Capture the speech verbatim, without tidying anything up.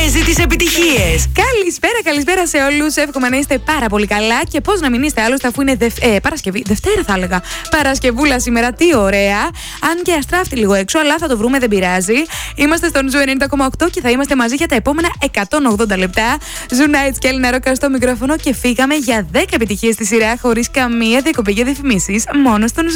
παίζει τις επιτυχίες. Καλησπέρα, καλησπέρα σε όλους. Εύχομαι να είστε πάρα πολύ καλά. Και πώς να μην είστε άλλωστε, αφού είναι δευ... ε, Παρασκευή. Δευτέρα θα έλεγα. Παρασκευούλα σήμερα, τι ωραία. Αν και αστράφτει λίγο έξω, αλλά θα το βρούμε, δεν πειράζει. Είμαστε στον Ζου ενενήντα κόμμα οκτώ και θα είμαστε μαζί για τα επόμενα εκατόν ογδόντα λεπτά. Ζου Nights και Έλληνα Ρόκα στο μικρόφωνο και φύγαμε για δέκα επιτυχίες στη σειρά χωρίς καμία διακοπή για διαφημίσεις. Μόνο στον Ζου.